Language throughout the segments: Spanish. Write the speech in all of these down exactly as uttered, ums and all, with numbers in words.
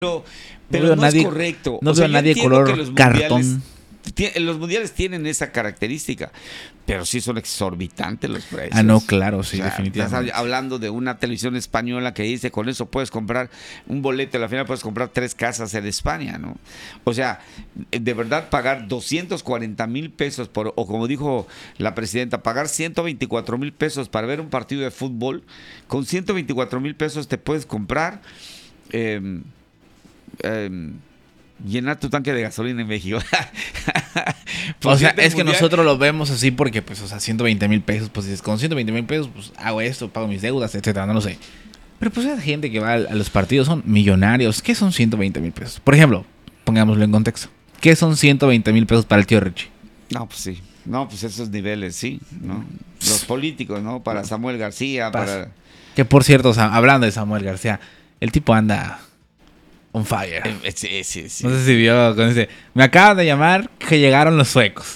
pero, pero no, no nadie, es correcto. No o veo sea, a nadie color cartón. Los mundiales tienen esa característica, pero sí son exorbitantes los precios. Ah, no, claro, sí, o sea, definitivamente. Estás hablando de una televisión española que dice, con eso puedes comprar un boleto, a la final puedes comprar tres casas en España, ¿no? O sea, de verdad pagar doscientos cuarenta mil pesos, por, o como dijo la presidenta, pagar ciento veinticuatro mil pesos para ver un partido de fútbol, con ciento veinticuatro mil pesos te puedes comprar... Eh, eh, llenar tu tanque de gasolina en México. O sea, es mundial. Que nosotros lo vemos así porque, pues, o sea, ciento veinte mil pesos, pues dices, con ciento veinte mil pesos, pues hago esto, pago mis deudas, etcétera, no lo sé. Pero pues esa gente que va a los partidos son millonarios. ¿Qué son ciento veinte mil pesos? Por ejemplo, pongámoslo en contexto. ¿Qué son ciento veinte mil pesos para el tío Richie? No, pues sí. No, pues esos niveles, sí, ¿no? Los políticos, ¿no? Para Samuel García, para... para... Que por cierto, hablando de Samuel García, el tipo anda... on fire. Eh, sí, sí, sí. No sé si vio cuando dice, me acaban de llamar que llegaron los suecos.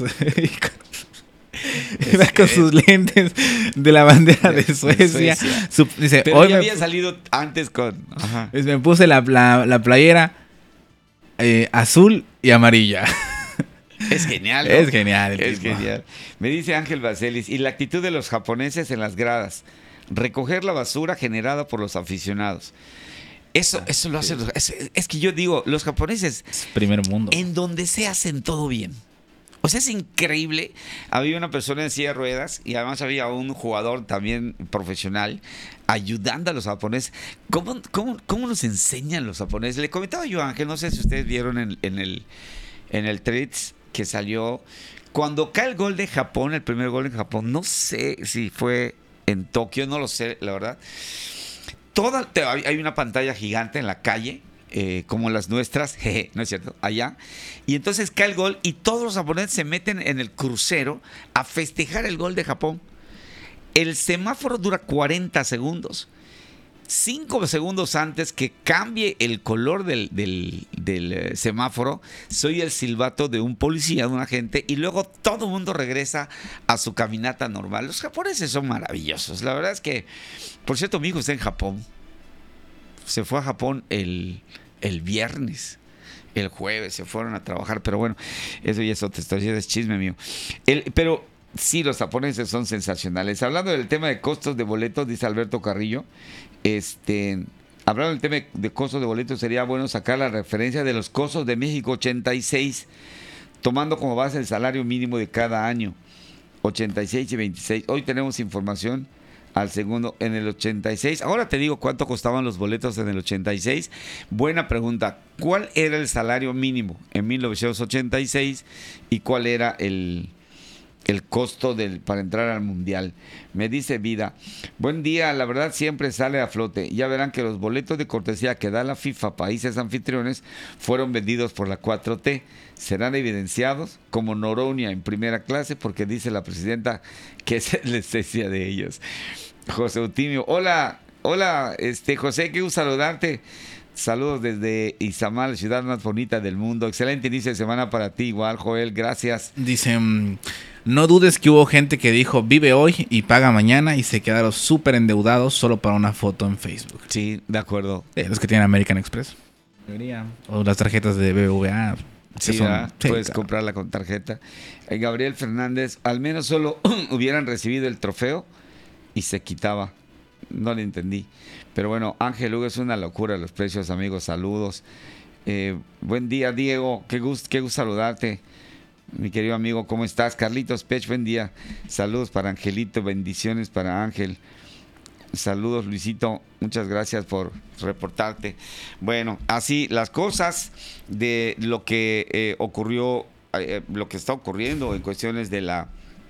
Y va con sus lentes de la bandera de, de Suecia. Suecia. Su, dice, pero hoy ya me, había salido antes con... Ajá. Me puse la, la, la playera eh, azul y amarilla. Es genial, ¿no? Es genial. El es tipo. genial. Me dice Ángel Baselis, y la actitud de los japoneses en las gradas. Recoger la basura generada por los aficionados. Eso, eso lo hacen. Es, es que yo digo, los japoneses. Es primer mundo. En donde se hacen todo bien. O sea, es increíble. Había una persona en silla de ruedas y además había un jugador también profesional ayudando a los japoneses. ¿Cómo, cómo, cómo nos enseñan los japoneses? Le comentaba yo a Ángel, no sé si ustedes vieron en, en el en el tweets que salió. Cuando cae el gol de Japón, el primer gol en Japón, no sé si fue en Tokio, no lo sé, la verdad. Toda, hay una pantalla gigante en la calle, eh, como las nuestras, jeje, ¿no es cierto? Allá. Y entonces cae el gol y todos los japoneses se meten en el crucero a festejar el gol de Japón. El semáforo dura cuarenta segundos. Cinco segundos antes que cambie el color del, del, del semáforo, se oye el silbato de un policía, de un agente, y luego todo el mundo regresa a su caminata normal. Los japoneses son maravillosos. La verdad es que, por cierto, mi hijo está en Japón. Se fue a Japón el, el viernes. El jueves se fueron a trabajar, pero bueno, eso ya es otra historia, es chisme mío. El, pero sí, los japoneses son sensacionales. Hablando del tema de costos de boletos, dice Alberto Carrillo, este, hablando del tema de costos de boletos, sería bueno sacar la referencia de los costos de México ochenta y seis, tomando como base el salario mínimo de cada año, ochenta y seis y veintiséis. Hoy tenemos información al segundo en el ochenta y seis. Ahora te digo cuánto costaban los boletos en el ochenta y seis. Buena pregunta. ¿Cuál era el salario mínimo en mil novecientos ochenta y seis y cuál era el... el costo del, para entrar al mundial? Me dice Vida, buen día, la verdad siempre sale a flote. Ya verán que los boletos de cortesía que da la FIFA a países anfitriones fueron vendidos por la cuatro T. Serán evidenciados como Noronia en primera clase porque dice la presidenta que es la esencia de ellos. José Eutimio, hola, hola, este José, qué gusto saludarte. Saludos desde Izamal, la ciudad más bonita del mundo. Excelente inicio de semana para ti, igual, Joel, gracias. Dicen, no dudes que hubo gente que dijo vive hoy y paga mañana y se quedaron súper endeudados solo para una foto en Facebook. Sí, de acuerdo. Eh, los que tienen American Express. O las tarjetas de B B V A. Sí, son, sí, puedes claro. comprarla con tarjeta. Eh, Gabriel Fernández, al menos solo hubieran recibido el trofeo y se quitaba. No le entendí. Pero bueno, Ángel Hugo, es una locura los precios, amigos. Saludos. Eh, buen día, Diego. Qué gusto, qué gusto saludarte. Mi querido amigo, ¿cómo estás? Carlitos Pech, buen día. Saludos para Angelito, bendiciones para Ángel. Saludos, Luisito. Muchas gracias por reportarte. Bueno, así las cosas de lo que eh, ocurrió, eh, lo que está ocurriendo en cuestiones de la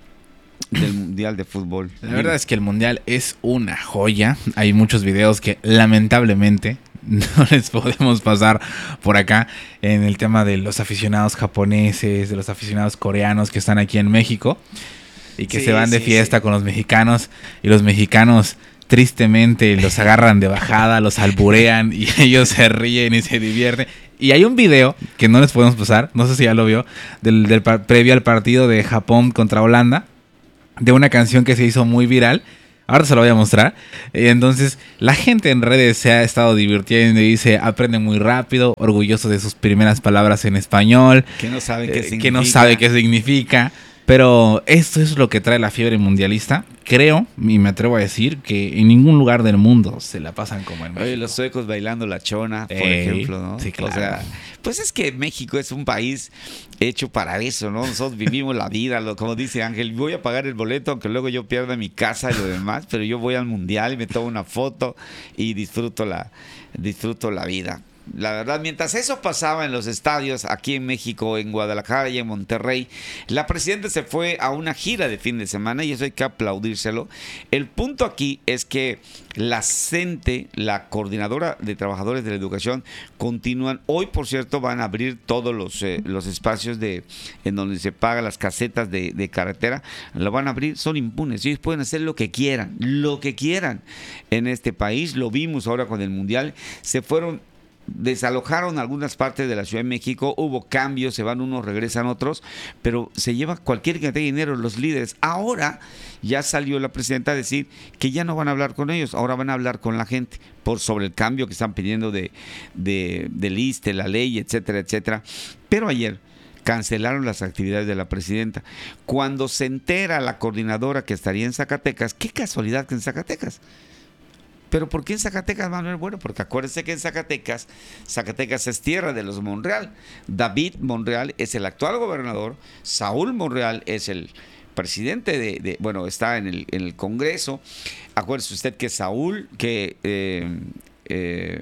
del Mundial de Fútbol. La verdad es que el Mundial es una joya. Hay muchos videos que lamentablemente no les podemos pasar por acá en el tema de los aficionados japoneses, de los aficionados coreanos que están aquí en México y que sí, se van de sí, fiesta sí. con los mexicanos, y los mexicanos tristemente los agarran de bajada, los alburean y ellos se ríen y se divierten. Y hay un video que no les podemos pasar, no sé si ya lo vio, del, del previo al partido de Japón contra Holanda, de una canción que se hizo muy viral, Ahora se lo voy a mostrar. Entonces, la gente en redes se ha estado divirtiendo y dice, aprende muy rápido, orgulloso de sus primeras palabras en español. Que no sabe qué eh, significa. Que no sabe qué significa. Pero esto es lo que trae la fiebre mundialista. Creo, y me atrevo a decir, que en ningún lugar del mundo se la pasan como en México. Oye, los suecos bailando la chona, por Ey, ejemplo, ¿no? sí, claro. O sea, pues es que México es un país hecho para eso, ¿no? Nosotros vivimos la vida, lo, como dice Ángel, voy a pagar el boleto aunque luego yo pierda mi casa y lo demás, pero yo voy al mundial y me tomo una foto y disfruto la, disfruto la vida. La verdad, mientras eso pasaba en los estadios aquí en México, en Guadalajara y en Monterrey, la presidenta se fue a una gira de fin de semana y eso hay que aplaudírselo. El punto aquí es que la CENTE, la Coordinadora de Trabajadores de la Educación, continúan. Hoy, por cierto, van a abrir todos los, eh, los espacios de en donde se pagan las casetas de, de carretera. Lo van a abrir, son impunes. Ellos pueden hacer lo que quieran, lo que quieran en este país. Lo vimos ahora con el Mundial. Se fueron... Desalojaron algunas partes de la Ciudad de México, hubo cambios, se van unos, regresan otros, pero se lleva cualquier cantidad de dinero los líderes. Ahora ya salió la presidenta a decir que ya no van a hablar con ellos, ahora van a hablar con la gente por sobre el cambio que están pidiendo de, de, del I S S S T E, la ley, etcétera, etcétera. Pero ayer cancelaron las actividades de la presidenta. Cuando se entera la coordinadora que estaría en Zacatecas, qué casualidad que en Zacatecas. ¿Pero por qué en Zacatecas, Manuel? Bueno, porque acuérdense que en Zacatecas, Zacatecas es tierra de los Monreal. David Monreal es el actual gobernador, Saúl Monreal es el presidente de, de bueno, está en el, en el Congreso. Acuérdese usted que Saúl, que, eh, eh,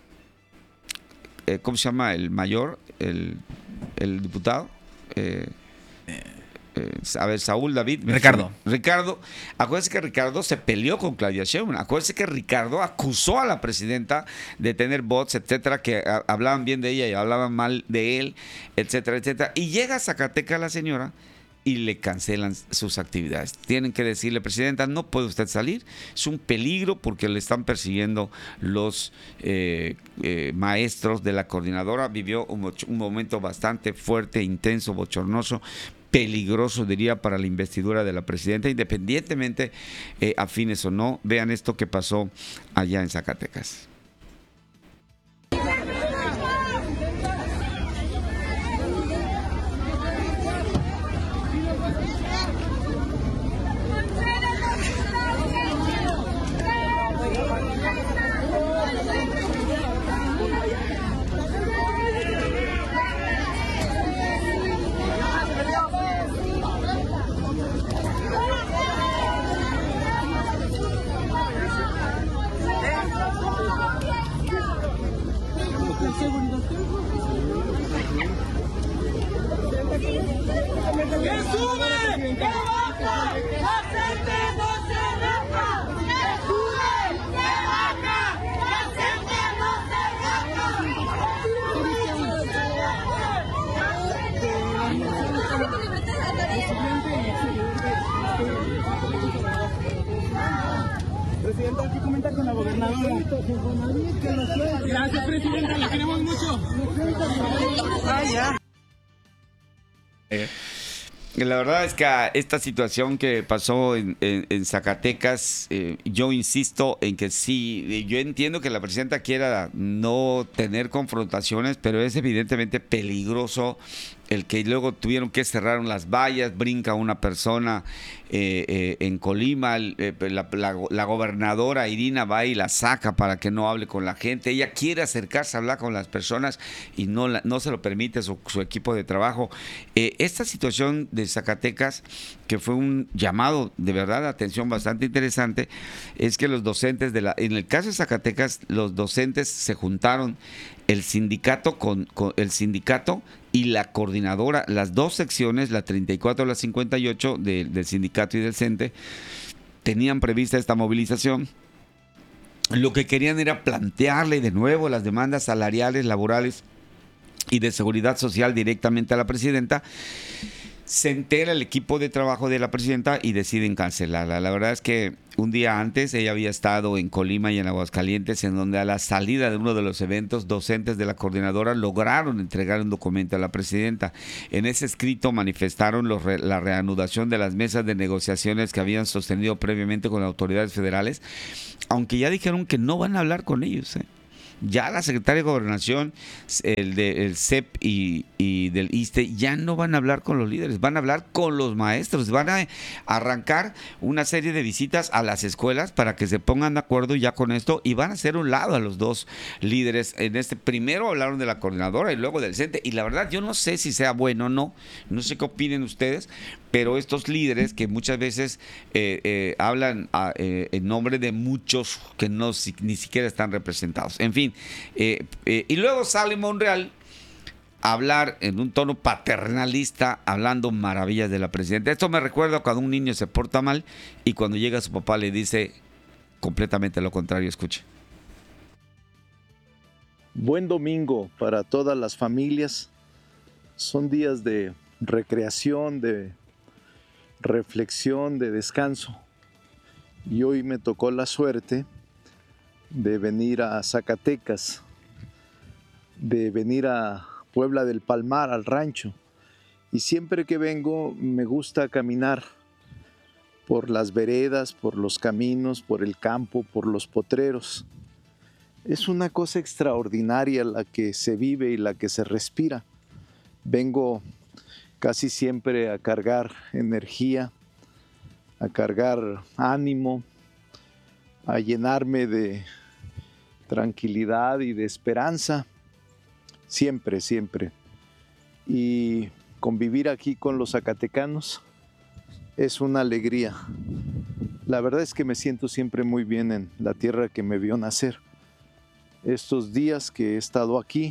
eh, ¿cómo se llama? El mayor, el, el diputado. Eh, Eh, a ver, Saúl, David, Ricardo. Ricardo, acuérdense que Ricardo se peleó con Claudia Sheinbaum. Acuérdense que Ricardo acusó a la presidenta de tener bots, etcétera, que a, hablaban bien de ella y hablaban mal de él, etcétera, etcétera. Y llega a Zacatecas la señora y le cancelan sus actividades. Tienen que decirle, presidenta, no puede usted salir, es un peligro porque le están persiguiendo los eh, eh, maestros de la coordinadora. Vivió un, un momento bastante fuerte, intenso, bochornoso, peligroso, diría, para la investidura de la presidenta, independientemente eh, afines o no. Vean esto que pasó allá en Zacatecas. Presidenta, ¿qué comenta con la gobernadora? Gracias, presidenta, la queremos mucho. Ah, ya. Eh. La verdad es que esta situación que pasó en, en, en Zacatecas, eh, yo insisto en que sí, yo entiendo que la presidenta quiera no tener confrontaciones, pero es evidentemente peligroso el que luego tuvieron que cerrar las vallas, brinca una persona eh, eh, en Colima, eh, la, la, la gobernadora Irina va y la saca para que no hable con la gente. Ella quiere acercarse a hablar con las personas y no, la, no se lo permite su, su equipo de trabajo. Eh, esta situación de Zacatecas, que fue un llamado de verdad de atención bastante interesante, es que los docentes de la, en el caso de Zacatecas, los docentes se juntaron, el sindicato con, con el sindicato y la coordinadora, las dos secciones, la treinta y cuatro y la cincuenta y ocho de, del sindicato y del CENTE, tenían prevista esta movilización. Lo que querían era plantearle de nuevo las demandas salariales, laborales y de seguridad social directamente a la presidenta. se entera el equipo de trabajo de la presidenta y deciden cancelarla. La verdad es que un día antes ella había estado en Colima y en Aguascalientes, en donde a la salida de uno de los eventos, docentes de la coordinadora lograron entregar un documento a la presidenta. En ese escrito manifestaron los re, la reanudación de las mesas de negociaciones que habían sostenido previamente con autoridades federales, aunque ya dijeron que no van a hablar con ellos, ¿eh? Ya la secretaria de Gobernación, el del C E P y, y del I S S S T E, ya no van a hablar con los líderes, van a hablar con los maestros, van a arrancar una serie de visitas a las escuelas para que se pongan de acuerdo ya con esto y van a hacer un lado a los dos líderes. En este primero hablaron de la coordinadora y luego del C E N T E, y la verdad yo no sé si sea bueno o no, no sé qué opinen ustedes, pero estos líderes que muchas veces eh, eh, hablan a, eh, en nombre de muchos que no si, ni siquiera están representados. En fin, eh, eh, y luego sale Monreal a hablar en un tono paternalista, hablando maravillas de la presidenta. Esto me recuerda cuando un niño se porta mal y cuando llega su papá le dice completamente lo contrario. Escuche. Buen domingo para todas las familias. Son días de recreación, de reflexión, de descanso. Y hoy me tocó la suerte de venir a Zacatecas, de venir a Puebla del Palmar, al rancho. Y siempre que vengo me gusta caminar por las veredas, por los caminos, por el campo, por los potreros. Es una cosa extraordinaria la que se vive y la que se respira. Vengo casi siempre a cargar energía, a cargar ánimo, a llenarme de tranquilidad y de esperanza, siempre, siempre. Y convivir aquí con los zacatecanos es una alegría. La verdad es que me siento siempre muy bien en la tierra que me vio nacer. Estos días que he estado aquí,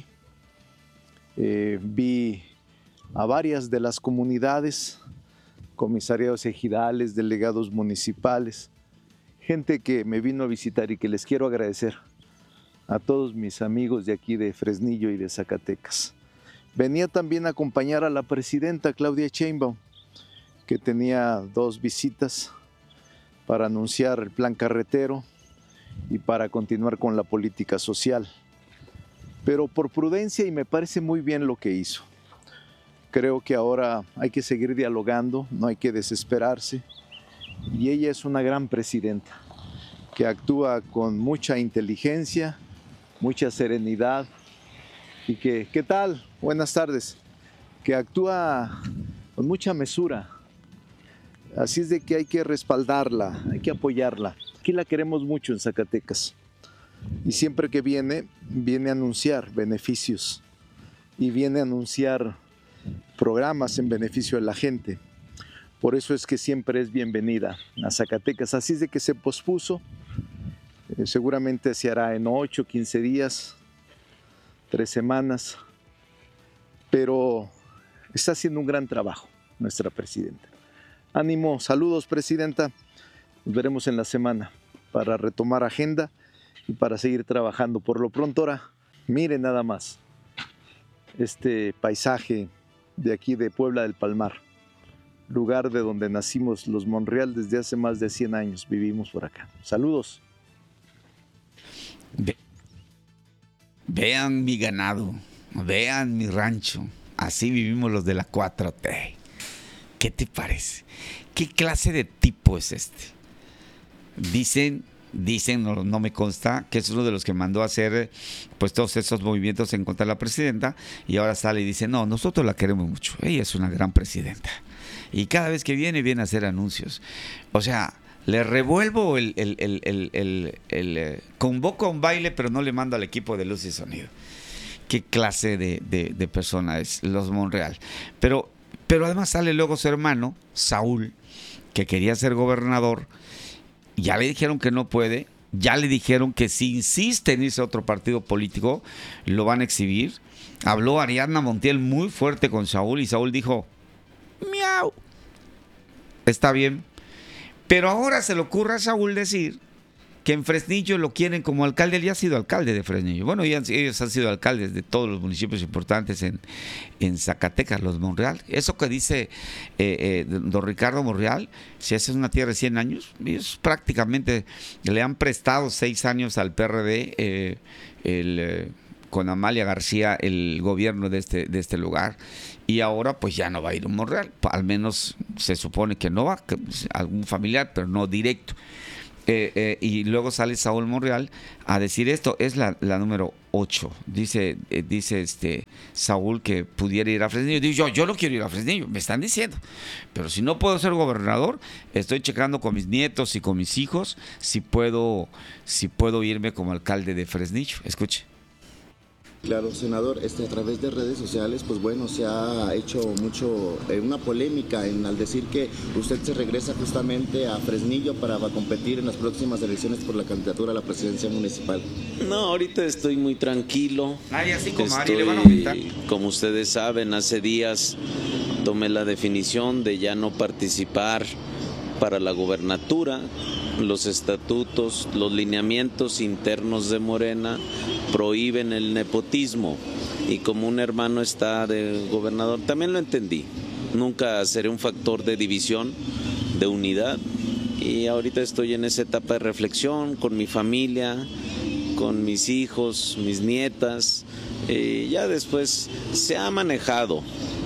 eh, vi a varias de las comunidades, comisariados ejidales, delegados municipales, gente que me vino a visitar y que les quiero agradecer a todos mis amigos de aquí de Fresnillo y de Zacatecas. Venía también a acompañar a la presidenta Claudia Sheinbaum, que tenía dos visitas para anunciar el plan carretero y para continuar con la política social. Pero por prudencia, y me parece muy bien lo que hizo. Creo que ahora hay que seguir dialogando, no hay que desesperarse. Y ella es una gran presidenta, que actúa con mucha inteligencia, mucha serenidad. Y que, ¿qué tal? Buenas tardes. Que actúa con mucha mesura. Así es de que hay que respaldarla, hay que apoyarla. Aquí la queremos mucho en Zacatecas. Y siempre que viene, viene a anunciar beneficios. Y viene a anunciar programas en beneficio de la gente. Por eso es que siempre es bienvenida a Zacatecas. Así es de que se pospuso. Eh, seguramente se hará en ocho, quince días, tres semanas. Pero está haciendo un gran trabajo nuestra presidenta. Ánimo, saludos presidenta. Nos veremos en la semana para retomar agenda y para seguir trabajando. Por lo pronto ahora, miren nada más este paisaje de aquí de Puebla del Palmar, lugar de donde nacimos los Monreal desde hace más de cien años. Vivimos por acá. Saludos. Ve, vean mi ganado, vean mi rancho. Así vivimos los de la cuatro T. ¿Qué te parece? ¿Qué clase de tipo es este? Dicen, dicen, no, no me consta, que es uno de los que mandó a hacer pues todos esos movimientos en contra de la presidenta, y ahora sale y dice, no, nosotros la queremos mucho, ella es una gran presidenta. Y cada vez que viene, viene a hacer anuncios. O sea, le revuelvo el, el, el, el, el, el, el convoco a un baile, pero no le mando al equipo de luz y sonido. ¿Qué clase de, de, de persona es los Monreal? Pero, pero además sale luego su hermano, Saúl, que quería ser gobernador. Ya le dijeron que no puede, ya le dijeron que si insiste en irse a otro partido político, lo van a exhibir. Habló Ariadna Montiel muy fuerte con Saúl y Saúl dijo, miau, está bien. Pero ahora se le ocurre a Saúl decir que en Fresnillo lo quieren como alcalde. Él ya ha sido alcalde de Fresnillo. Bueno, ya, ellos han sido alcaldes de todos los municipios importantes en, en Zacatecas, los Monreal. Eso que dice eh, eh, don Ricardo Monreal, si esa es una tierra de cien años, ellos prácticamente le han prestado seis años al P R D, eh, el, eh, con Amalia García, el gobierno de este, de este lugar. Y ahora pues ya no va a ir un Monreal, al menos se supone que no va, que, pues, algún familiar, pero no directo. Eh, eh, y luego sale Saúl Monreal a decir esto, es la, la número ocho. Dice, eh, dice este Saúl que pudiera ir a Fresnillo. Digo yo, yo no quiero ir a Fresnillo, me están diciendo. Pero si no puedo ser gobernador, estoy checando con mis nietos y con mis hijos si puedo, si puedo irme como alcalde de Fresnillo. Escuche. Claro, senador, este, a través de redes sociales, pues bueno, se ha hecho mucho, eh, una polémica en, al decir que usted se regresa justamente a Fresnillo para competir en las próximas elecciones por la candidatura a la presidencia municipal. No, ahorita estoy muy tranquilo. Ay, así como estoy, Ari, le van a aumentar. Como ustedes saben, hace días tomé la definición de ya no participar para la gobernatura. Los estatutos, los lineamientos internos de Morena prohíben el nepotismo y como un hermano está de gobernador, también lo entendí. Nunca seré un factor de división, de unidad, y ahorita estoy en esa etapa de reflexión con mi familia, con mis hijos, mis nietas. Eh, ya después se ha manejado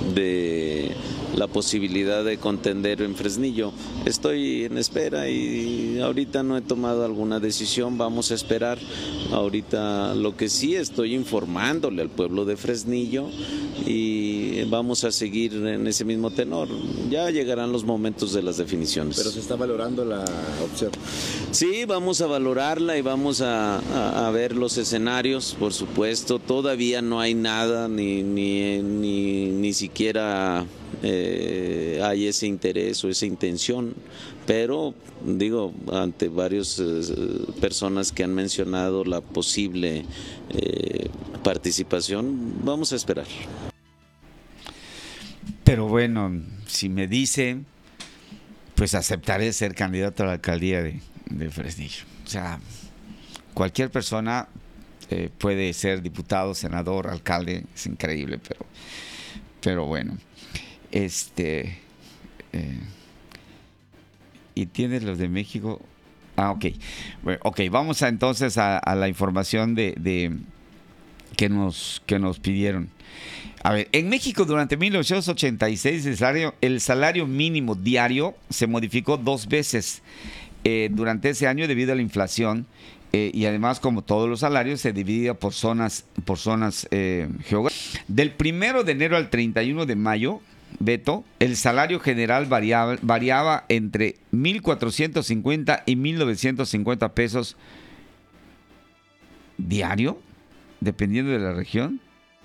de la posibilidad de contender en Fresnillo. Estoy en espera y ahorita no he tomado alguna decisión, vamos a esperar. Ahorita lo que sí estoy informándole al pueblo de Fresnillo y vamos a seguir en ese mismo tenor. Ya llegarán los momentos de las definiciones. Pero se está valorando la opción. Sí, vamos a valorarla y vamos a, a, a ver los escenarios, por supuesto. Todavía no hay nada, ni, ni, ni, ni siquiera eh, hay ese interés o esa intención. Pero, digo, ante varias eh, personas que han mencionado la posible eh, participación, vamos a esperar. Pero bueno, si me dice, pues aceptaré ser candidato a la alcaldía de, de Fresnillo. O sea, cualquier persona eh, puede ser diputado, senador, alcalde, es increíble, pero, pero bueno, este... Eh, y tienes los de México. Ah, ok. Bueno, ok, vamos a, entonces a, a la información de, de que nos que nos pidieron. A ver, en México durante mil novecientos ochenta y seis el salario, el salario mínimo diario se modificó dos veces eh, durante ese año debido a la inflación eh, y además, como todos los salarios, se dividía por zonas por zonas eh, geográficas. Del primero de enero al treinta y uno de mayo, Beto, el salario general variaba, variaba entre mil cuatrocientos cincuenta y mil novecientos cincuenta pesos diario, dependiendo de la región.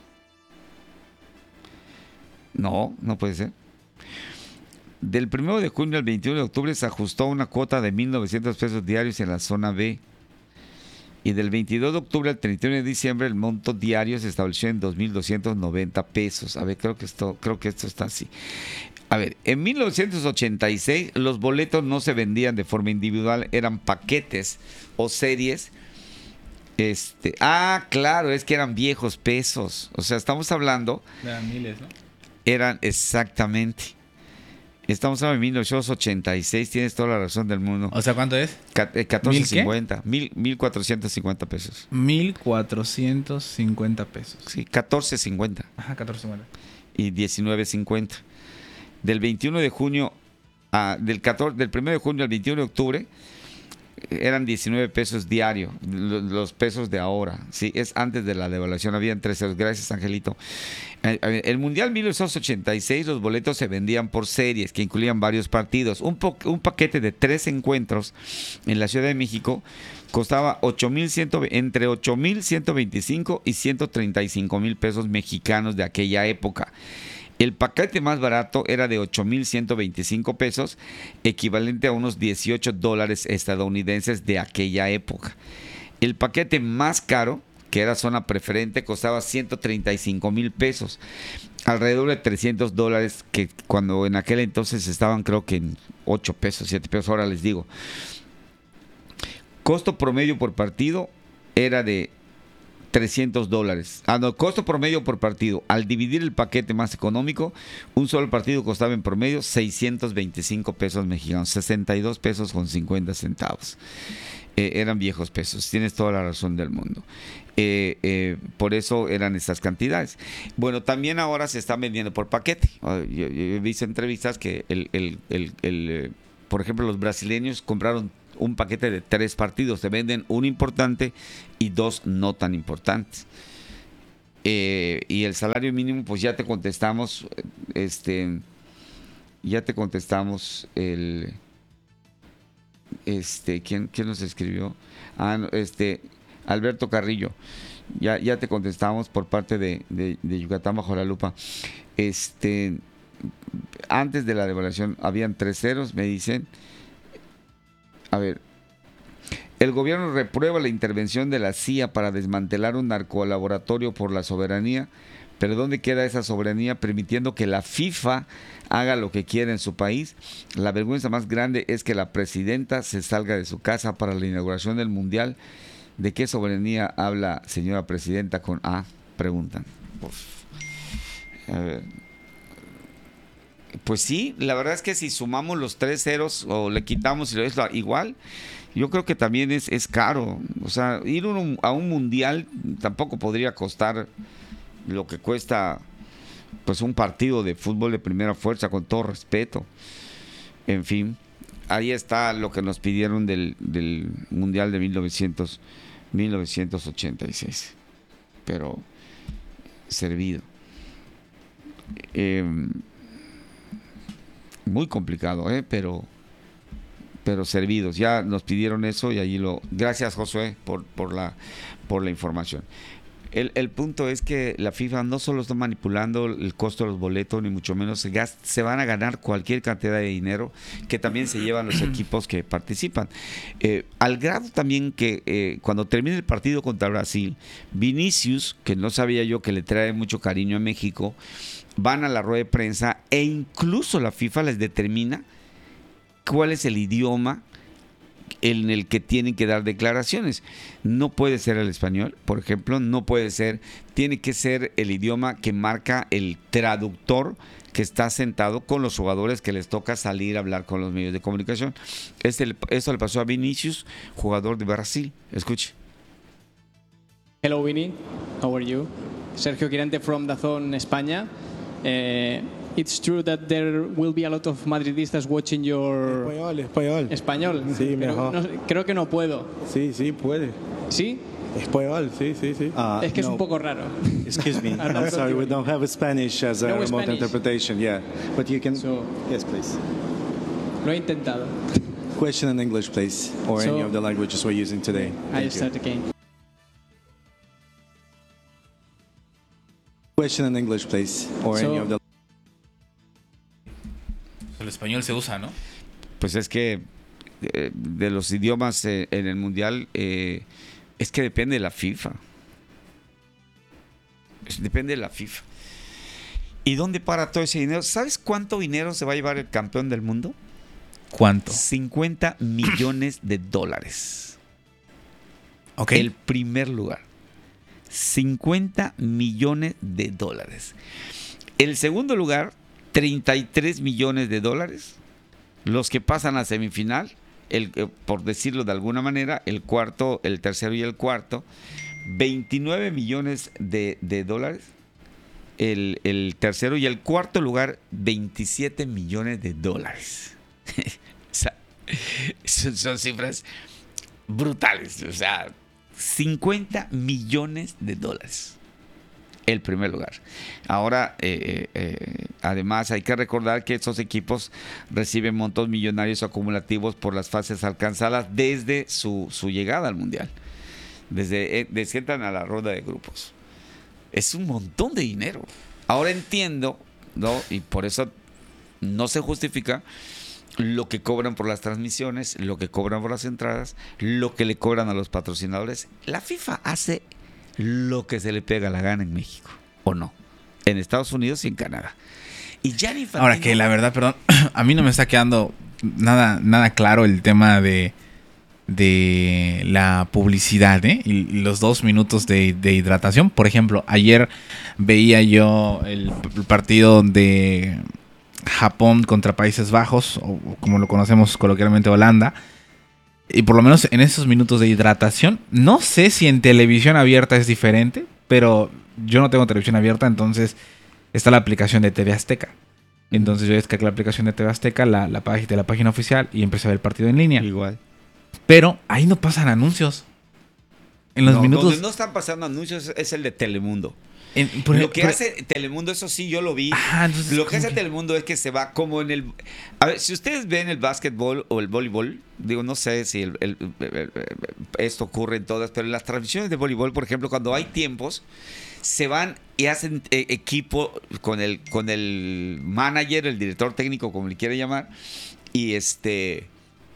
No, no puede ser. Del primero de junio al veintiuno de octubre se ajustó una cuota de mil novecientos pesos diarios en la zona B. Y del veintidós de octubre al treinta y uno de diciembre el monto diario se estableció en dos mil doscientos noventa pesos. A ver, creo que esto, creo que esto está así. A ver, en mil novecientos ochenta y seis los boletos no se vendían de forma individual, eran paquetes o series. Este, ah, claro, es que eran viejos pesos. O sea, estamos hablando. Eran miles, ¿no? Eran exactamente. Estamos hablando de mil novecientos ochenta y seis, tienes toda la razón del mundo. O sea, ¿cuánto es? catorce cincuenta, mil cuatrocientos cincuenta pesos. mil cuatrocientos cincuenta pesos. Sí, catorce cincuenta. Ajá, catorce cincuenta. Y diecinueve cincuenta. Del veintiuno de junio a, del catorce, del primero de junio al veintiuno de octubre eran diecinueve pesos diario, los pesos de ahora, sí, es antes de la devaluación, habían tres euros. Gracias, Angelito. El Mundial mil novecientos ochenta y seis, los boletos se vendían por series que incluían varios partidos. Un, po- un paquete de tres encuentros en la Ciudad de México costaba ocho mil cien, entre ocho mil ciento veinticinco y ciento treinta y cinco mil pesos mexicanos de aquella época. El paquete más barato era de ocho mil ciento veinticinco pesos, equivalente a unos dieciocho dólares estadounidenses de aquella época. El paquete más caro, que era zona preferente, costaba ciento treinta y cinco mil pesos, alrededor de trescientos dólares, que cuando en aquel entonces estaban creo que en ocho pesos, siete pesos, ahora les digo. Costo promedio por partido era de trescientos dólares. Ah, no, costo promedio por partido. Al dividir el paquete más económico, un solo partido costaba en promedio seiscientos veinticinco pesos mexicanos, sesenta y dos pesos con cincuenta centavos. Eh, eran viejos pesos, tienes toda la razón del mundo. Eh, eh, por eso eran estas cantidades. Bueno, también ahora se están vendiendo por paquete. Yo, yo he visto entrevistas que, el, el, el, el, eh, por ejemplo, los brasileños compraron un paquete de tres partidos, te venden un importante y dos no tan importantes. Eh, y el salario mínimo, pues ya te contestamos, este, ya te contestamos el, este, ¿quién, quién nos escribió? Ah, no, este, Alberto Carrillo, ya, ya te contestamos por parte de, de, de Yucatán bajo la lupa. Este, antes de la devaluación habían tres ceros, me dicen. A ver, el gobierno reprueba la intervención de la C I A para desmantelar un narcolaboratorio por la soberanía, pero ¿dónde queda esa soberanía permitiendo que la FIFA haga lo que quiera en su país? La vergüenza más grande es que la presidenta se salga de su casa para la inauguración del Mundial. ¿De qué soberanía habla, señora presidenta? Con A, preguntan. Uf. A ver. Pues sí, la verdad es que si sumamos los tres ceros o le quitamos y lo es igual, yo creo que también es, es caro. O sea, ir un, a un mundial tampoco podría costar lo que cuesta pues un partido de fútbol de primera fuerza, con todo respeto. En fin, ahí está lo que nos pidieron del, del mundial de mil novecientos, mil novecientos ochenta y seis. Pero servido. Eh, Muy complicado, ¿eh? pero pero servidos. Ya nos pidieron eso y allí lo... Gracias, Josué, por, por, la, por la información. El, el punto es que la FIFA no solo está manipulando el costo de los boletos, ni mucho menos se, gast, se van a ganar cualquier cantidad de dinero que también se llevan los equipos que participan. Eh, al grado también que eh, cuando termine el partido contra Brasil, Vinicius, que no sabía yo que le trae mucho cariño a México, van a la rueda de prensa e incluso la FIFA les determina cuál es el idioma en el que tienen que dar declaraciones. No puede ser el español, por ejemplo, no puede ser, tiene que ser el idioma que marca el traductor que está sentado con los jugadores que les toca salir a hablar con los medios de comunicación. Este, esto le pasó a Vinicius, jugador de Brasil. Escuche. Hello, Vinny. How are you? Sergio Quirante from DAZN España. Uh, it's true that there will be a lot of madridistas watching your... Español, español. Español. Sí, pero mejor. No, creo que no puedo. Sí, sí, puede. ¿Sí? Español, sí, sí, sí. Uh, es que no. es un poco raro. Excuse me. I'm sorry, we don't have Spanish as a No remote Spanish. interpretation. Yeah, but you can. So, yes, please. Lo he intentado. Question in English, please, or So, any of the languages we're using today. I Thank start you. again. Question in English, please, or So, any of the. El español se usa, ¿no? Pues es que eh, de los idiomas eh, en el mundial eh, es que depende de la FIFA. Es- Depende de la FIFA. ¿Y dónde para todo ese dinero? ¿Sabes cuánto dinero se va a llevar el campeón del mundo? ¿Cuánto? cincuenta millones de dólares. Ok. El primer lugar. cincuenta millones de dólares. El segundo lugar, treinta y tres millones de dólares. Los que pasan a semifinal, el, eh, por decirlo de alguna manera, el cuarto, el tercero y el cuarto, veintinueve millones de, de dólares. El, el tercero y el cuarto lugar, veintisiete millones de dólares. O sea, son, son cifras brutales. O sea, cincuenta millones de dólares. El primer lugar. Ahora, eh, eh, además, hay que recordar que estos equipos reciben montos millonarios acumulativos por las fases alcanzadas desde su, su llegada al Mundial. Desde, eh, desde que entran a la ronda de grupos. Es un montón de dinero. Ahora entiendo, ¿no? Y por eso no se justifica lo que cobran por las transmisiones, lo que cobran por las entradas, lo que le cobran a los patrocinadores. La FIFA hace lo que se le pega la gana en México, ¿o no? En Estados Unidos y en Canadá. Y Gianni Infantino, Ahora que la verdad, perdón, a mí no me está quedando nada, nada claro el tema de de la publicidad, ¿eh? Y los dos minutos de, de hidratación. Por ejemplo, ayer veía yo el, el partido de Japón contra Países Bajos, o como lo conocemos coloquialmente, Holanda. Y por lo menos en esos minutos de hidratación, no sé si en televisión abierta es diferente, pero yo no tengo televisión abierta, entonces está la aplicación de T V Azteca. Entonces yo descargué la aplicación de T V Azteca, la, la, página, de la página oficial, y empecé a ver el partido en línea. Igual. Pero ahí no pasan anuncios. En los no, minutos... Donde no están pasando anuncios es el de Telemundo. En, por, lo que por, hace Telemundo, eso sí, yo lo vi. Ah, entonces, lo que hace que... Telemundo es que se va como en el... A ver, si ustedes ven el básquetbol o el voleibol, digo, no sé si el, el, el, el, esto ocurre en todas, pero en las transmisiones de voleibol, por ejemplo, cuando hay tiempos, se van y hacen eh, equipo con el, con el manager, el director técnico, como le quiere llamar, y este...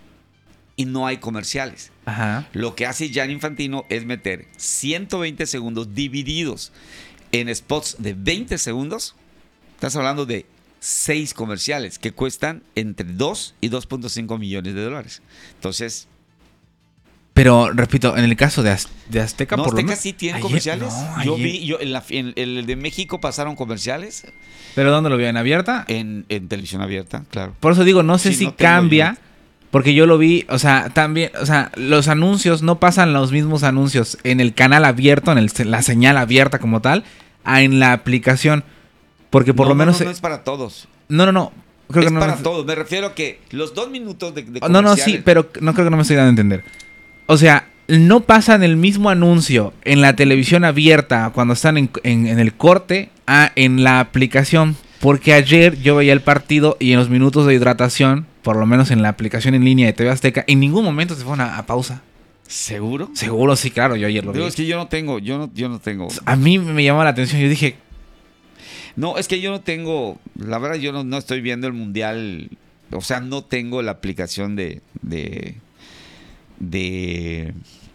y no hay comerciales. Ajá. Lo que hace Gianni Infantino es meter ciento veinte segundos divididos en spots de veinte segundos. Estás hablando de seis comerciales que cuestan entre dos y dos punto cinco millones de dólares. Entonces... Pero, repito, en el caso de, Az- de Azteca, no, por Azteca lo menos... sí tiene ayer, comerciales. no, yo ayer... vi, yo en, la, en el de México pasaron comerciales. ¿Pero dónde lo vio? ¿En abierta? En, en televisión abierta, claro. Por eso digo, no sé Sí, si no tengo cambia... yo. Porque yo lo vi, o sea, también, o sea, los anuncios no pasan los mismos anuncios en el canal abierto, en el, la señal abierta como tal, a en la aplicación. Porque por no, lo menos... No, no, no es para todos. No, no, no. Creo es que no para me... todos. Me refiero a que los dos minutos de, de No, no, sí, pero no creo que no me estoy dando a entender. O sea, no pasan el mismo anuncio en la televisión abierta cuando están en, en, en el corte a en la aplicación. Porque ayer yo veía el partido y en los minutos de hidratación, por lo menos en la aplicación en línea de T V Azteca, en ningún momento se fueron a, a pausa. ¿Seguro? Seguro, sí, claro, yo ayer lo vi. Digo, es que yo no tengo, yo no, yo no tengo. A mí me llamó la atención, yo dije... No, es que yo no tengo, la verdad yo no, no estoy viendo el mundial, o sea, no tengo la aplicación de, de, de,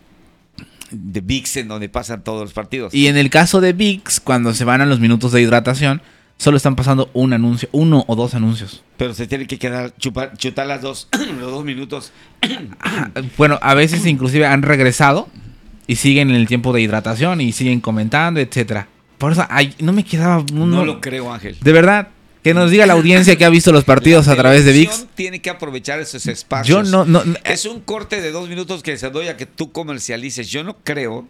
de V I X en donde pasan todos los partidos. Y en el caso de V I X, cuando se van a los minutos de hidratación, solo están pasando un anuncio, uno o dos anuncios. Pero se tiene que quedar, chupar, chutar las dos, los dos minutos. Bueno, a veces inclusive han regresado y siguen en el tiempo de hidratación y siguen comentando, etcétera. Por eso ay, no me quedaba... No, no lo creo, Ángel. De verdad, que nos diga la audiencia que ha visto los partidos a través de V I X. Tiene que aprovechar esos espacios. Yo no, no, no... Es un corte de dos minutos que se doy a que tú comercialices. Yo no creo...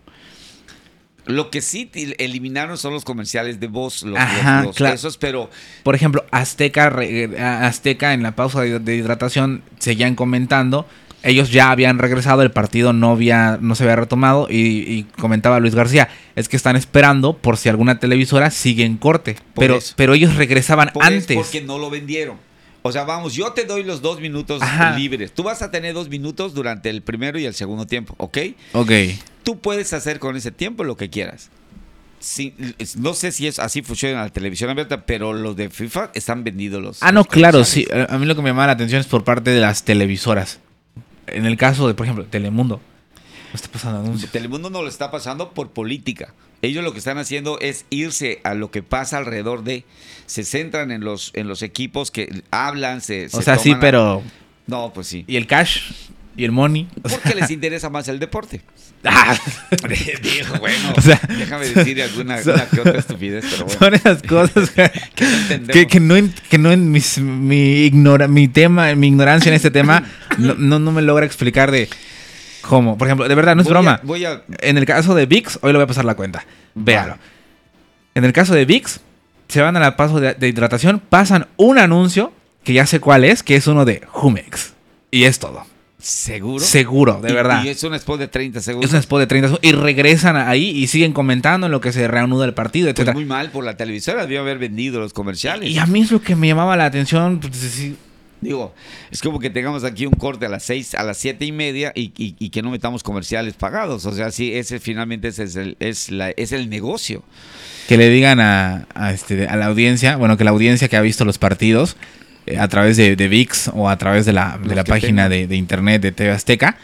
Lo que sí eliminaron son los comerciales de voz, los, Ajá, los, los claro. esos, pero... Por ejemplo, Azteca, Azteca en la pausa de, de hidratación seguían comentando. Ellos ya habían regresado, el partido no había, no se había retomado y, y comentaba Luis García, es que están esperando por si alguna televisora sigue en corte. Pero, pero ellos regresaban por antes. Es porque no lo vendieron. O sea, vamos, yo te doy los dos minutos Ajá. libres. Tú vas a tener dos minutos durante el primero y el segundo tiempo, ¿ok? Ok. Tú puedes hacer con ese tiempo lo que quieras. Sí, no sé si es así funciona en la televisión abierta, pero los de FIFA están vendidos los... Ah, no, los claro, sí. A mí lo que me llama la atención es por parte de las televisoras. En el caso de, por ejemplo, Telemundo. No está pasando anuncios. Telemundo no lo está pasando por política. Ellos lo que están haciendo es irse a lo que pasa alrededor de... Se centran en los, en los equipos que hablan, se... O se sea, sí, toman a- pero... No, pues sí. ¿Y el cash? ¿Y el money? O Porque sea- les interesa más el deporte. Ah. Digo, bueno, O sea, déjame decir alguna son- una que otra estupidez, pero bueno. Son esas cosas que, Que no entendemos. que, que no, en- que no en mis- mi, ignora, mi tema, mi ignorancia en este tema no, no, no me logra explicar de cómo. Por ejemplo, de verdad, no es Voy broma. a- voy a- En el caso de V I X, hoy le voy a pasar la cuenta. Véalo. En el caso de V I X, se van a la paso de, de hidratación, pasan un anuncio, que ya sé cuál es, que es uno de Jumex. Y es todo. ¿Seguro? Seguro, de Y- verdad. Y es un spot de treinta segundos. Es un spot de treinta segundos. Y regresan ahí y siguen comentando en lo que se reanuda el partido, Pues etcétera. muy mal por la televisora, debió haber vendido los comerciales. Y a mí es lo que me llamaba la atención. Pues, sí. Digo, es como que tengamos aquí un corte a las seis, a las siete y media y, y- y que no metamos comerciales pagados. O sea, sí, ese finalmente ese es el, es la, es el negocio. Que le digan a, a, este, a la audiencia, bueno, que la audiencia que ha visto los partidos eh, a través de, de V I X o a través de la, de Los la que página tengan. de, de internet de T V Azteca,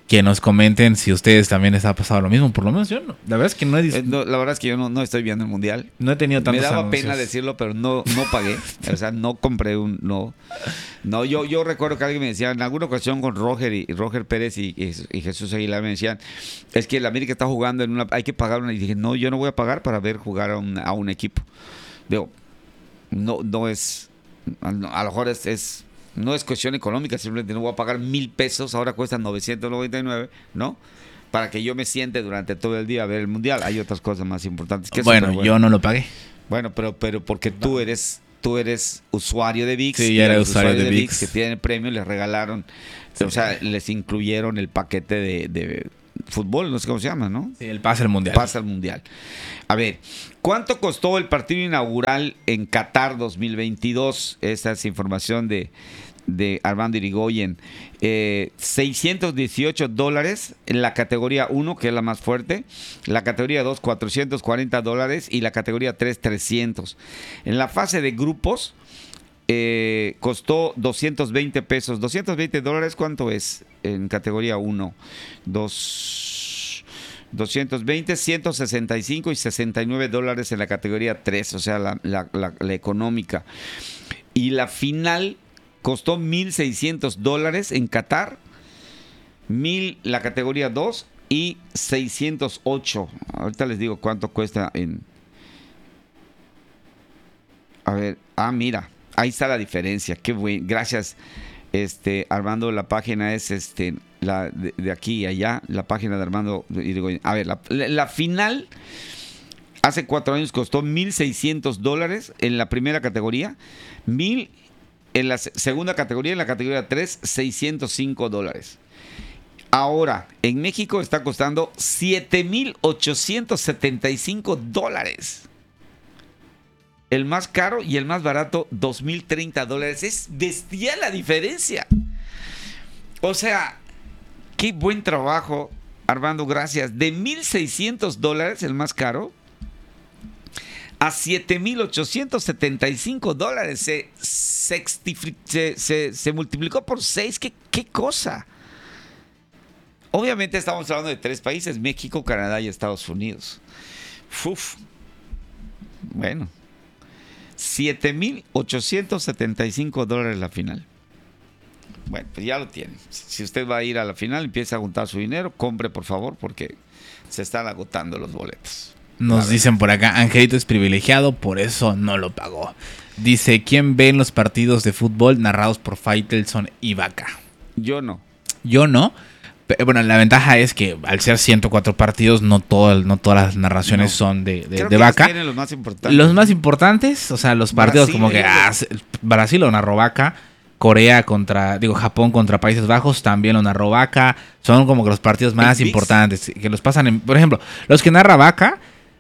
que nos comenten si ustedes también les ha pasado lo mismo. Por lo menos yo no. La verdad es que no he, dis- Eh, no, la verdad es que yo no, no estoy viendo el mundial. no he tenido Me tantos daba anuncios. pena decirlo, pero no, no pagué. O sea, no compré un. No, no yo, yo recuerdo que alguien me decía, en alguna ocasión con Roger y, y Roger Pérez y, y, y Jesús Aguilar me decían, es que el América está jugando en una. Hay que pagar una. Y dije, no, yo no voy a pagar para ver jugar a un, a un equipo. Digo, no, no es. A lo mejor es. es no es cuestión económica, simplemente no voy a pagar mil pesos, ahora cuestan novecientos noventa y nueve, ¿no? Para que yo me siente durante todo el día a ver el mundial. Hay otras cosas más importantes que eso, Bueno, pero yo no lo pagué. Bueno, pero, pero porque tú eres, tú eres usuario de ViX. Sí, y ya a era los usuario usuarios de de ViX. que tienen el premio les regalaron, o sea, les incluyeron el paquete de, de fútbol, no sé cómo se llama, ¿no? Sí, el pase al mundial. Pasa al mundial. A ver, ¿cuánto costó el partido inaugural en Qatar dos mil veintidós? Esa es información de, de Armando Irigoyen. Eh, seiscientos dieciocho dólares en la categoría uno, que es la más fuerte. La categoría dos, cuatrocientos cuarenta dólares. Y la categoría tres, trescientos. En la fase de grupos, eh, costó doscientos veinte pesos. doscientos veinte dólares, ¿cuánto es en categoría uno? Dos... doscientos veinte, ciento sesenta y cinco y sesenta y nueve dólares en la categoría tres, o sea, la, la, la, la económica. Y la final costó mil seiscientos dólares en Qatar, mil la categoría dos y seiscientos ocho. Ahorita les digo cuánto cuesta en... A ver, ah, mira, ahí está la diferencia. Qué bueno, gracias. Este, Armando, la página es este, la de, de aquí y allá, la página de Armando Irigoyen. A ver, la, la, la final hace cuatro años costó mil seiscientos dólares en la primera categoría, mil en la se- segunda categoría, en la categoría tres, seiscientos cinco dólares. Ahora, en México está costando siete mil ochocientos setenta y cinco dólares. El más caro y el más barato, dos mil treinta dólares. Es bestial la diferencia. O sea, qué buen trabajo, Armando, gracias. De mil seiscientos dólares, el más caro, a siete mil ochocientos setenta y cinco dólares. Se, sextifri- se, se, se multiplicó por seis. ¿Qué, qué cosa? Obviamente estamos hablando de tres países, México, Canadá y Estados Unidos. Uf. Bueno. siete mil ochocientos setenta y cinco dólares la final. Bueno, pues ya lo tiene. Si usted va a ir a la final, empieza a juntar su dinero, compre por favor, porque se están agotando los boletos. Nos dicen por acá, Angelito es privilegiado, por eso no lo pagó. Dice, ¿quién ve los partidos de fútbol narrados por Faitelson y Vaca? Yo no. Yo no. Pero, bueno, la ventaja es que al ser ciento cuatro partidos, no, todo, no todas las narraciones No. son de, de, Creo de que Vaca. ellos tienen los más importantes. Los más importantes, o sea, los partidos Brasil, como que ellos. ah, se- Brasil lo narró Vaca, Corea contra, digo, Japón contra Países Bajos también lo narró Vaca. Son como que los partidos más ¿En ViX? importantes que los pasan en, por ejemplo, los que narra Vaca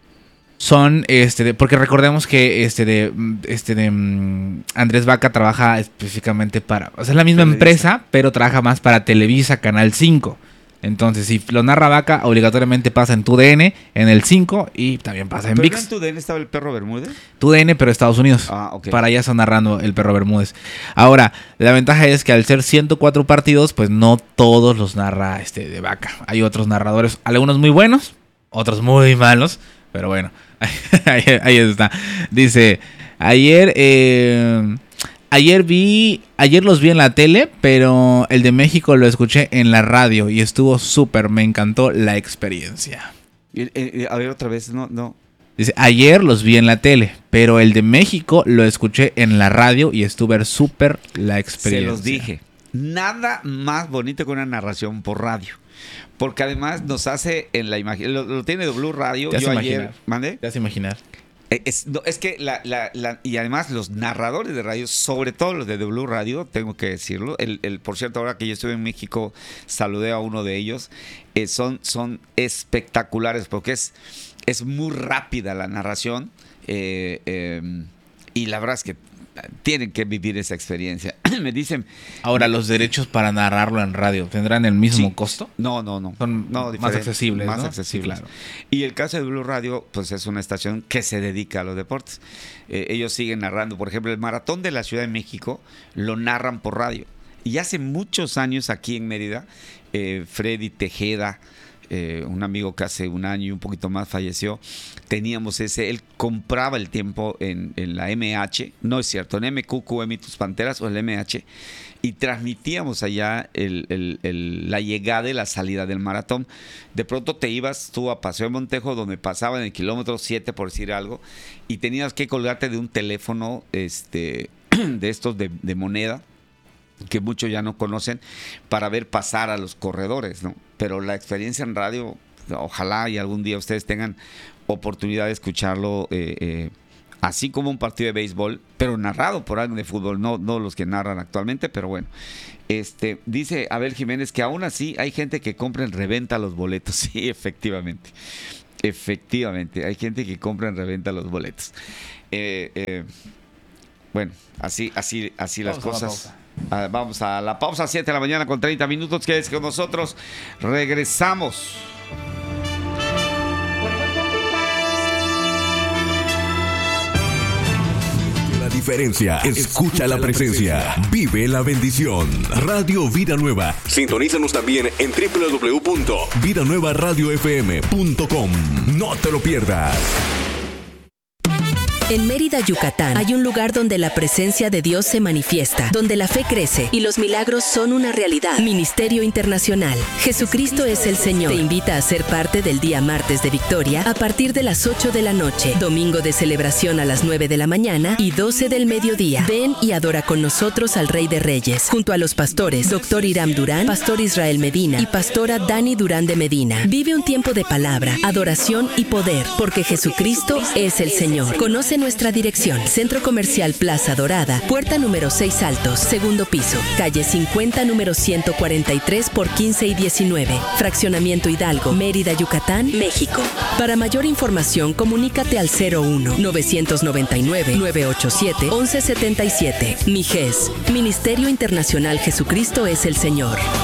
son este de, porque recordemos que este de este de mm, Andrés Vaca trabaja específicamente para, o sea, es la misma Televisa. empresa, pero trabaja más para Televisa Canal cinco. Entonces, si lo narra Vaca, obligatoriamente pasa en TUDN, en el cinco y también pasa en ¿Pero no ViX. en tu D N estaba el perro Bermúdez? TUDN, pero Estados Unidos. Ah, ok. Para allá está narrando el perro Bermúdez. Ahora, la ventaja es que al ser ciento cuatro partidos, pues no todos los narra este de Vaca. Hay otros narradores, algunos muy buenos, otros muy malos, pero bueno, ahí, ahí está. Dice, ayer, eh, ayer vi, ayer los vi en la tele, pero el de México lo escuché en la radio y estuvo súper, me encantó la experiencia. Eh, eh, a ver, otra vez, no, no. Dice, ayer los vi en la tele, pero el de México lo escuché en la radio y estuvo súper la experiencia. Se los dije. Nada más bonito que una narración por radio. Porque además nos hace en la imagen. Lo, lo tiene W Radio. Te hace Yo imaginar. ayer. ¿Mande? Te hace imaginar. Eh, Es, no, es que la, la, la- y además los narradores de radio, sobre todo los de W Radio, tengo que decirlo. El, el, por cierto, ahora que yo estuve en México, saludé a uno de ellos. Eh, son, son espectaculares porque es, es muy rápida la narración. eh, eh, y la verdad es que tienen que vivir esa experiencia. Me dicen. Ahora, los derechos para narrarlo en radio, ¿tendrán el mismo Sí. costo? No, no, no. Son No, más diferente, accesibles, Más ¿no? accesibles. Sí, claro. Y el caso de Blue Radio, pues es una estación que se dedica a los deportes. Eh, ellos siguen narrando. Por ejemplo, el Maratón de la Ciudad de México lo narran por radio. Y hace muchos años aquí en Mérida, eh, Freddy Tejeda, eh, un amigo que hace un año y un poquito más falleció, teníamos ese, él compraba el tiempo en, en la M H, no es cierto, en M Q Q M Tus Panteras o el M H, y transmitíamos allá el, el, el, la llegada y la salida del maratón. De pronto te ibas tú a Paseo de Montejo, donde pasaban el kilómetro siete, por decir algo, y tenías que colgarte de un teléfono este, de estos de, de moneda, que muchos ya no conocen, para ver pasar a los corredores, ¿no? Pero la experiencia en radio, ojalá y algún día ustedes tengan oportunidad de escucharlo, eh, eh, así como un partido de béisbol, pero narrado por alguien de fútbol, no, no los que narran actualmente, pero bueno. Este, dice Abel Jiménez que aún así hay gente que compra en reventa los boletos. Sí, efectivamente. Efectivamente, hay gente que compra en reventa los boletos. Eh, eh, bueno, así, así, así las Vamos a la cosas. Ah, vamos a la pausa, siete de la mañana con treinta minutos. Quédese con nosotros. Regresamos. La diferencia, escucha la presencia, vive la bendición. Radio Vida Nueva. Sintonízanos también en doble u doble u doble u punto vida nueva radio f m punto com. No te lo pierdas. En Mérida, Yucatán, hay un lugar donde la presencia de Dios se manifiesta, donde la fe crece y los milagros son una realidad. Ministerio Internacional. Jesucristo es el Señor. Te invita a ser parte del día martes de Victoria a partir de las ocho de la noche, domingo de celebración a las nueve de la mañana y doce del mediodía. Ven y adora con nosotros al Rey de Reyes, junto a los pastores Doctor Iram Durán, Pastor Israel Medina y Pastora Dani Durán de Medina. Vive un tiempo de palabra, adoración y poder, porque Jesucristo es el Señor. Conoce nuestra dirección: Centro Comercial Plaza Dorada, puerta número seis Altos, segundo piso, calle cincuenta, número ciento cuarenta y tres por quince y diecinueve, Fraccionamiento Hidalgo, Mérida, Yucatán, México. Para mayor información, comunícate al cero uno, novecientos noventa y nueve, novecientos ochenta y siete, once setenta y siete. Mijes, Ministerio Internacional Jesucristo es el Señor.